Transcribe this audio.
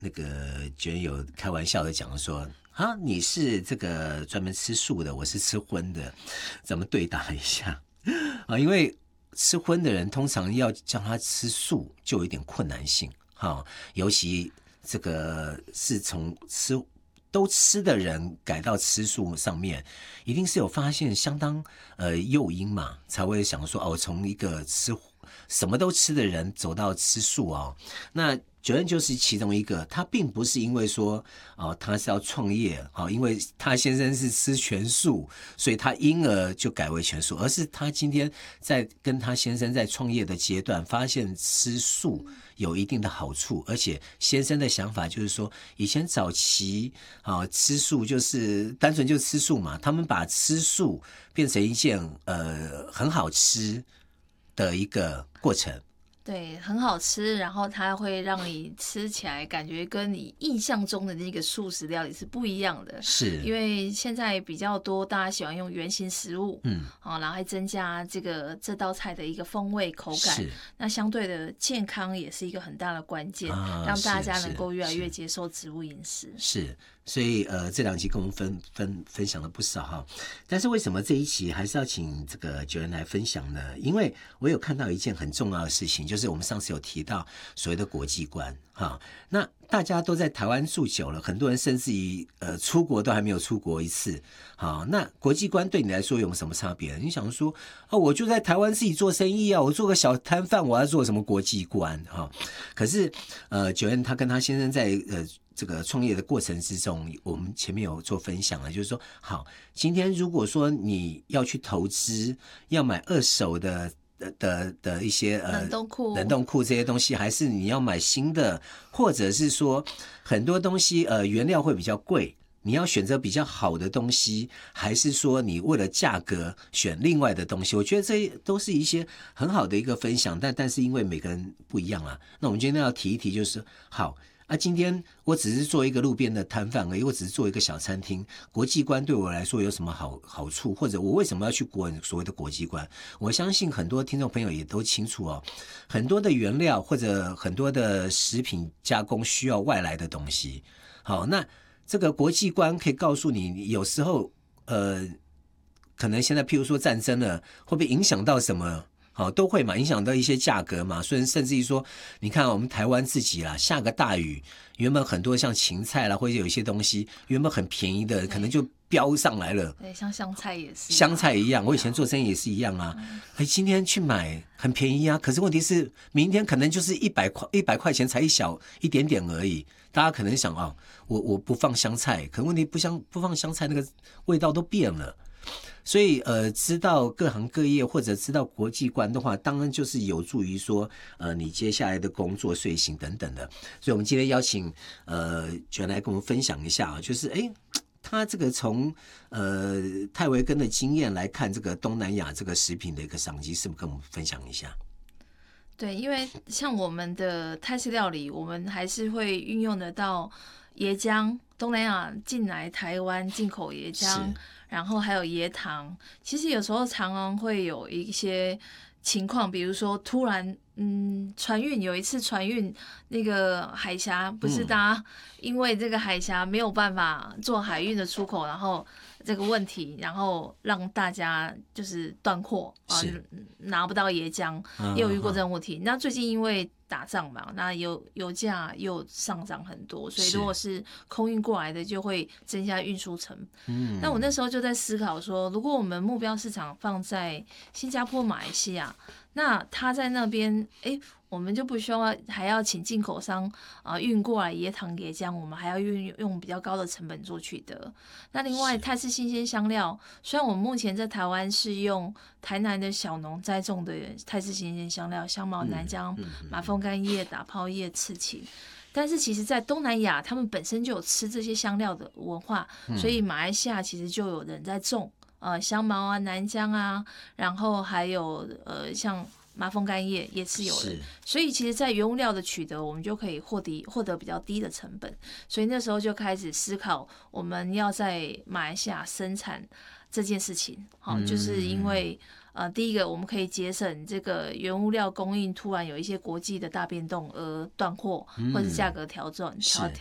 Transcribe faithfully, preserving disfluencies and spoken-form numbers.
那个觉得有开玩笑的讲说啊，你是这个专门吃素的，我是吃荤的，咱们对打一下啊，因为吃荤的人通常要叫他吃素就有一点困难性哈，尤其这个是从吃都吃的人改到吃素上面，一定是有发现相当呃诱因嘛，才会想说哦，从一个吃什么都吃的人走到吃素哦，那九恩就是其中一个，他并不是因为说哦他是要创业哦，因为他先生是吃全素，所以他因而就改为全素，而是他今天在跟他先生在创业的阶段，发现吃素有一定的好处，而且先生的想法就是说，以前早期啊吃素就是单纯就吃素嘛，他们把吃素变成一件呃很好吃的一个过程。 对，很好吃，然后它会让你吃起来感觉跟你印象中的那个素食料理是不一样的。 是， 因为现在比较多大家喜欢用原型食物， 嗯， 好、哦，然后还增加这个这道菜的一个风味口感。 是， 那相对的健康也是一个很大的关键， 啊、 让大家能够越来越是接受植物饮食。 是，所以呃，这两集跟我们分分分享了不少哈。但是为什么这一期还是要请这个九人来分享呢？因为我有看到一件很重要的事情，就是我们上次有提到所谓的国际观哈。那大家都在台湾住久了，很多人甚至于呃出国都还没有出国一次。好，那国际观对你来说有什么差别？你想说啊，我就在台湾自己做生意啊，我做个小摊贩，我要做什么国际观哈？可是呃，九人他跟他先生在呃。这个创业的过程之中，我们前面有做分享了，就是说，好，今天如果说你要去投资，要买二手的的的的一些呃冷冻库、 冷冻库这些东西，还是你要买新的，或者是说很多东西呃原料会比较贵，你要选择比较好的东西，还是说你为了价格选另外的东西？我觉得这都是一些很好的一个分享，但但是因为每个人不一样啊，那我们今天要提一提，就是好。啊，今天我只是做一个路边的摊贩而已，我只是做一个小餐厅。国际观对我来说有什么好好处，或者我为什么要去国所谓的国际观？我相信很多听众朋友也都清楚哦，很多的原料或者很多的食品加工需要外来的东西。好，那这个国际观可以告诉你，有时候呃，可能现在譬如说战争了，会不会影响到什么？好，都会嘛，影响到一些价格嘛，所以甚至于说，你看我们台湾自己啦，下个大雨，原本很多像芹菜啦，或者有一些东西原本很便宜的，可能就飙上来了。 对，像香菜也是， 香菜一样，我以前做生意也是一样啊。哎，今天去买很便宜啊，可是问题是明天可能就是一百块，一百块钱才一小一点点而已。大家可能想啊，我我不放香菜，可问题不香不放香菜，那个味道都变了。所以呃，知道各行各业或者知道国际观的话，当然就是有助于说呃你接下来的工作、睡醒等等的。所以我们今天邀请呃卷来跟我们分享一下啊，就是哎，他这个从呃泰维根的经验来看，这个东南亚这个食品的一个商机，是不是跟我们分享一下？ 对，因为像我们的泰式料理，我们还是会运用得到椰浆，东南亚进来台湾进口椰浆。然后还有椰糖，其实有时候常常会有一些情况，比如说突然，嗯，船运有一次船运那个海峡，不是大家因为这个海峡没有办法做海运的出口，然后这个问题，然后让大家就是断货啊，拿不到椰浆，也有遇过这种问题。那最近因为打仗嘛，那油油价又上涨很多，所以如果是空运过来的，就会增加运输成本。嗯，那我那时候就在思考说，如果我们目标市场放在新加坡、马来西亚，那他在那边，哎，我们就不需要还要请进口商啊、呃、运过来椰糖、椰浆，我们还要运用比较高的成本做取得。那另外，泰式新鲜香料，虽然我们目前在台湾是用台南的小农栽种的泰式新鲜香料，香茅、南姜、马蜂干叶、打泡叶、刺芹。但是其实，在东南亚，他们本身就有吃这些香料的文化，所以马来西亚其实就有人在种，呃，香茅啊、南姜啊，然后还有呃像麻风干叶也是有的。 是所以其实，在原物料的取得，我们就可以获得获得比较低的成本。所以那时候就开始思考，我们要在马来西亚生产这件事情。好，就是因为。呃，第一个我们可以节省这个原物料供应突然有一些国际的大变动而断货，或者是价格调整调